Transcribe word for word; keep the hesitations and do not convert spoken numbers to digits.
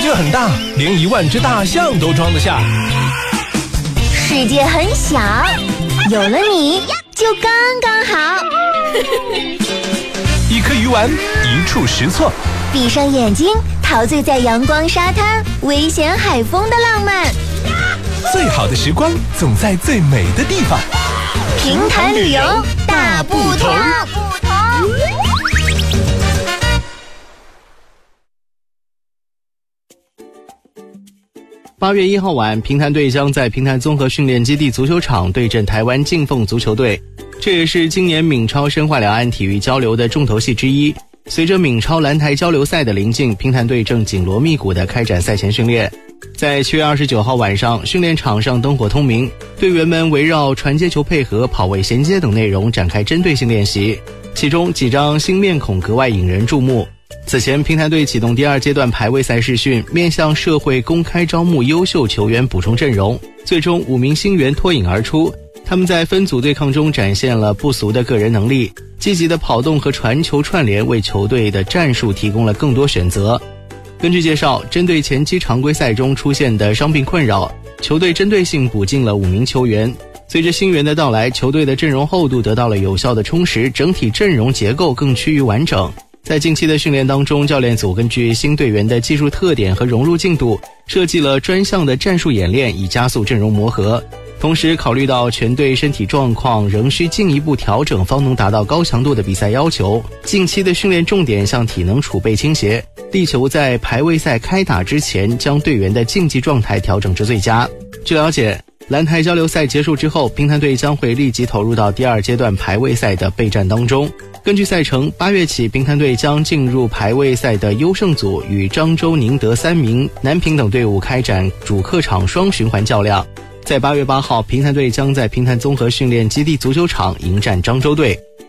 界很大，连一万只大象都装得下。 世界很小，有了你就刚刚好。 一颗鱼丸，一触实错。 闭上眼睛，陶醉在阳光沙滩、危险海风的浪漫。 最好的时光总在最美的地方。 平潭旅游大不同。 八月一号晚，平潭队将在平潭综合训练基地足球场对阵台湾劲凤足球队，这也是今年闽超深化两岸体育交流的重头戏之一。随着闽超蓝台交流赛的临近，平潭队正紧锣密鼓地开展赛前训练。在七月二十九号晚上，训练场上灯火通明，队员们围绕传接球配合、跑位衔接等内容展开针对性练习，其中几张新面孔格外引人注目。此前，平潭队启动第二阶段排位赛试训，面向社会公开招募优秀球员补充阵容，最终五名新援脱颖而出。他们在分组对抗中展现了不俗的个人能力，积极的跑动和传球串联为球队的战术提供了更多选择。根据介绍，针对前期常规赛中出现的伤病困扰，球队针对性补进了五名球员。随着新援的到来，球队的阵容厚度得到了有效的充实，整体阵容结构更趋于完整。在近期的训练当中，教练组根据新队员的技术特点和融入进度，设计了专项的战术演练，以加速阵容磨合。同时考虑到全队身体状况仍需进一步调整，方能达到高强度的比赛要求，近期的训练重点向体能储备倾斜，力求在排位赛开打之前将队员的竞技状态调整至最佳。据了解，蓝台交流赛结束之后，平潭队将会立即投入到第二阶段排位赛的备战当中。根据赛程，八月起平潭队将进入排位赛的优胜组，与漳州宁德三明、南平等队伍开展主客场双循环较量。在八月八号，平潭队将在平潭综合训练基地足球场迎战漳州队。